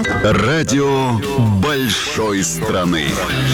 Радио большой страны.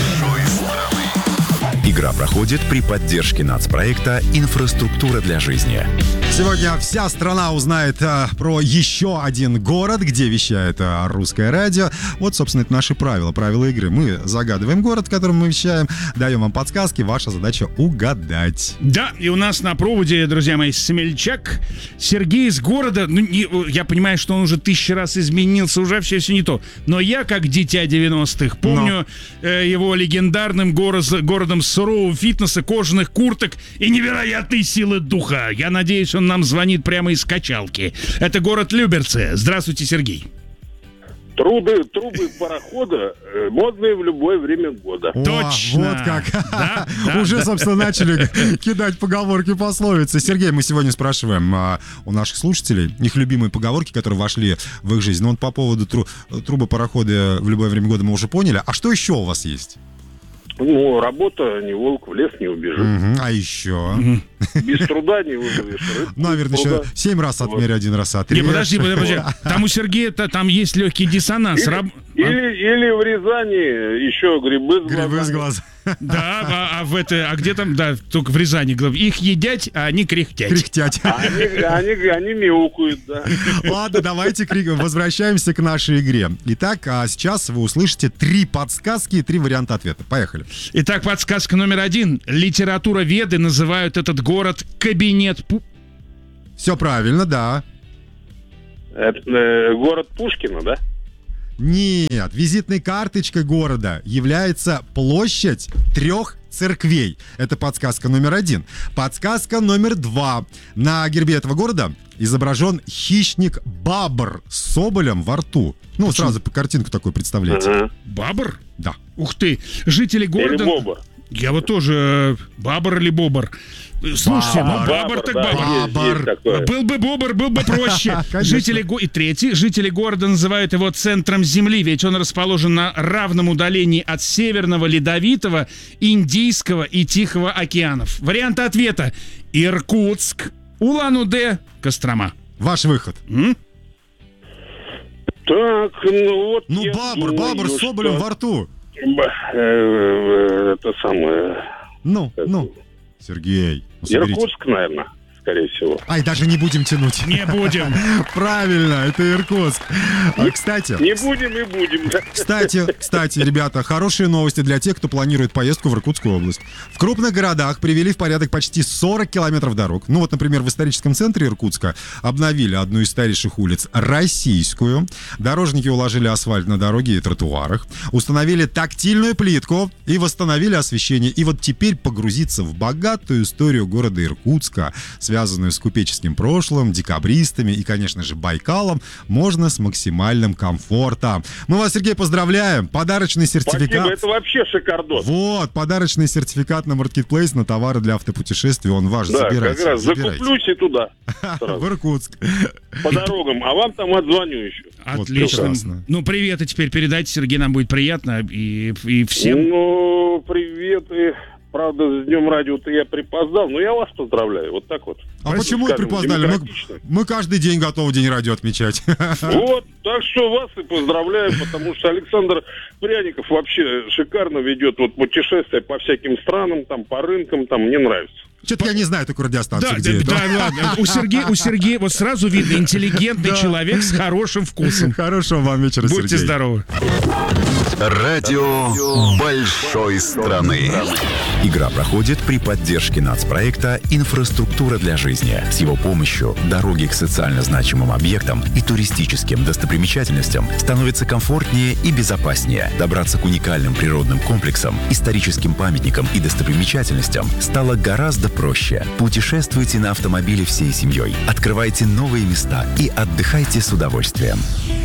Игра проходит при поддержке нацпроекта «Инфраструктура для жизни». Сегодня вся страна узнает про еще один город, где вещает русское радио. Вот, собственно, это наши правила игры. Мы загадываем город, в котором мы вещаем, даем вам подсказки, ваша задача угадать. Да, и у нас на проводе, друзья мои, смельчак Сергей из города. Я понимаю, что он уже 1000 раз изменился, уже все не то. Но я, как дитя 90-х, помню его легендарным городом сурового фитнеса, кожаных курток и невероятной силы духа. Я надеюсь, он нам звонит прямо из качалки. Это город Люберцы. Здравствуйте, Сергей. Трубы парохода модные в любое время года. Точно. Вот как. Да, Уже, собственно, начали кидать поговорки, пословицы. Сергей, мы сегодня спрашиваем у наших слушателей их любимые поговорки, которые вошли в их жизнь. Но по поводу трубы парохода в любое время года мы уже поняли. А что еще у вас есть? Работа, не волк, в лес не убежит. А еще? Без труда не вызовешь рыбку. Наверное, еще 7 раз отмерь, 1 раз отрежь. Не, подожди. Там у Сергея-то там есть легкий диссонанс. Или в Рязани еще грибы с глаз. Да, а где там, да, только в Рязани. Их едять, а они кряхтять. Они мяукают, да. Ладно, давайте возвращаемся к нашей игре. Итак, сейчас вы услышите 3 подсказки и 3 варианта ответа. Поехали. Итак, подсказка номер 1. Литературоведы называют этот город кабинет... Все правильно, да. Это город Пушкина, да? Нет, визитной карточкой города является площадь 3 церквей. Это подсказка номер 1. Подсказка номер 2. На гербе этого города изображен хищник-бабр с соболем во рту. Сразу по картинку такой представляете. Бабр? Да. Ух ты. Жители города... Или бобр. Я вот тоже бабр или бобр. Слушайте, бабр так бабр. Был бы бобр, был бы проще. И третий. Жители города называют его центром земли, ведь он расположен на равном удалении от Северного Ледовитого, Индийского и Тихого океанов. Варианты ответа: Иркутск, Улан-Удэ, Кострома. Ваш выход. Так, бабр с соболем во рту. Это самое... Сергей. Иркутск, наверное, скорее всего. Даже не будем тянуть. Не будем. Правильно, это Иркутск. Кстати... Не будем и будем. Кстати, ребята, хорошие новости для тех, кто планирует поездку в Иркутскую область. В крупных городах привели в порядок почти 40 километров дорог. Например, в историческом центре Иркутска обновили одну из старейших улиц, Российскую. Дорожники уложили асфальт на дороге и тротуарах. Установили тактильную плитку и восстановили освещение. И вот теперь погрузиться в богатую историю города Иркутска, связанную с купеческим прошлым, декабристами и, конечно же, Байкалом, можно с максимальным комфортом. Мы вас, Сергей, поздравляем. Подарочный сертификат. Спасибо, это вообще шикардос. Вот, подарочный сертификат на Marketplace на товары для автопутешествий. Он ваш, забирайте. Да, как раз закуплюсь и туда. В Иркутск. По дорогам, а вам там отзвоню еще. Отлично. Привет, и теперь передайте, Сергей, нам будет приятно. И всем... Привет. Правда, с Днем радио-то я припоздал, но я вас поздравляю. Вот так вот. А почему вы припоздали? Мы каждый день готовы День радио отмечать. Вот, так что вас и поздравляю, потому что Александр Пряников вообще шикарно ведет путешествия по всяким странам, по рынкам, мне нравится. Что-то я не знаю такую радиостанцию, где это. Да, ладно. У Сергея вот сразу видно интеллигентный человек с хорошим вкусом. Хорошего вам вечера, Сергей. Будьте здоровы. Радио большой страны. Игра проходит при поддержке нацпроекта «Инфраструктура для жизни». С его помощью дороги к социально значимым объектам и туристическим достопримечательностям становятся комфортнее и безопаснее. Добраться к уникальным природным комплексам, историческим памятникам и достопримечательностям стало гораздо проще. Путешествуйте на автомобиле всей семьей, открывайте новые места и отдыхайте с удовольствием.